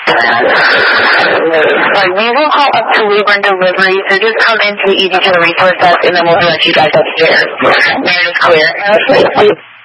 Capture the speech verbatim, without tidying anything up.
Like, we will call up to labor and delivery, so just come into the Easy to the Resource Desk, and then we'll direct you guys upstairs. Meredith Clear.